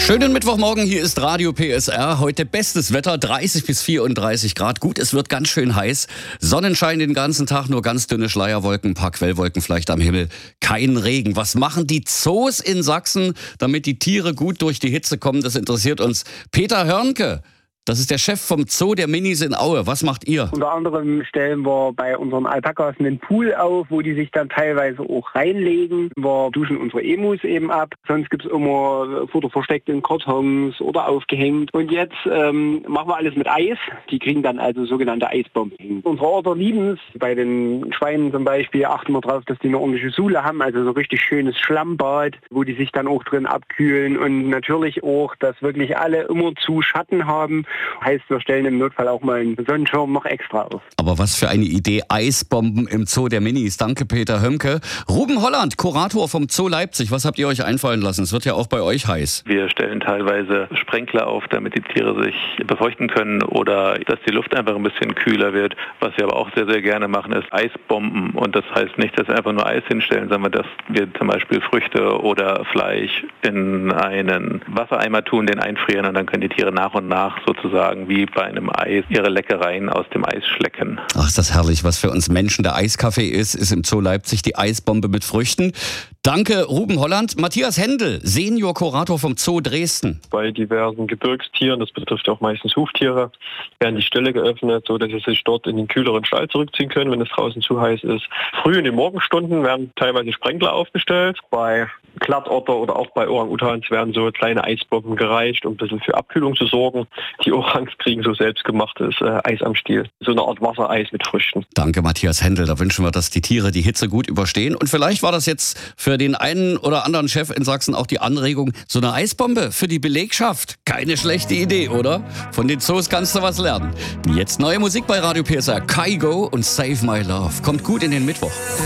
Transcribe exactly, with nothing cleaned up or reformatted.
Schönen Mittwochmorgen, hier ist Radio P S R. Heute bestes Wetter, dreißig bis vierunddreißig Grad. Gut, es wird ganz schön heiß. Sonnenschein den ganzen Tag, nur ganz dünne Schleierwolken, ein paar Quellwolken vielleicht am Himmel. Kein Regen. Was machen die Zoos in Sachsen, damit die Tiere gut durch die Hitze kommen? Das interessiert uns. Peter Hörnke, das ist der Chef vom Zoo der Minis in Aue. Was macht ihr? Unter anderem stellen wir bei unseren Alpakas einen Pool auf, wo die sich dann teilweise auch reinlegen. Wir duschen unsere Emus eben ab. Sonst gibt es immer Futter versteckt in Kartons oder aufgehängt. Und jetzt ähm, machen wir alles mit Eis. Die kriegen dann also sogenannte Eisbomben. Unsere Order lieben es. Bei den Schweinen zum Beispiel achten wir darauf, dass die eine ordentliche Sule haben. Also so richtig schönes Schlammbad, wo die sich dann auch drin abkühlen. Und natürlich auch, dass wirklich alle immer zu Schatten haben. Heißt, wir stellen im Notfall auch mal einen Sonnenschirm noch extra auf. Aber was für eine Idee, Eisbomben im Zoo der Minis. Danke, Peter Hömke. Ruben Holland, Kurator vom Zoo Leipzig. Was habt ihr euch einfallen lassen? Es wird ja auch bei euch heiß. Wir stellen teilweise Sprenkler auf, damit die Tiere sich befeuchten können oder dass die Luft einfach ein bisschen kühler wird. Was wir aber auch sehr, sehr gerne machen, ist Eisbomben. Und das heißt nicht, dass wir einfach nur Eis hinstellen, sondern dass wir zum Beispiel Früchte oder Fleisch in einen Wassereimer tun, den einfrieren und dann können die Tiere nach und nach sozusagen wie bei einem Eis ihre Leckereien aus dem Eis schlecken. Ach, ist das herrlich. Was für uns Menschen der Eiskaffee ist, ist im Zoo Leipzig die Eisbombe mit Früchten. Danke, Ruben Holland. Matthias Händel, Senior-Kurator vom Zoo Dresden. Bei diversen Gebirgstieren, das betrifft auch meistens Huftiere, werden die Ställe geöffnet, sodass sie sich dort in den kühleren Stall zurückziehen können, wenn es draußen zu heiß ist. Früh in den Morgenstunden werden teilweise Sprenkler aufgestellt. Bei Glattotter oder auch bei Orang-Utans werden so kleine Eisbomben gereicht, um ein bisschen für Abkühlung zu sorgen. Die Orangs kriegen so selbstgemachtes äh, Eis am Stiel. So eine Art Wassereis mit Früchten. Danke, Matthias Händel. Da wünschen wir, dass die Tiere die Hitze gut überstehen. Und vielleicht war das jetzt für den einen oder anderen Chef in Sachsen auch die Anregung, so eine Eisbombe für die Belegschaft. Keine schlechte Idee, oder? Von den Zoos kannst du was lernen. Jetzt neue Musik bei Radio P S R. Kygo und Save My Love. Kommt gut in den Mittwoch.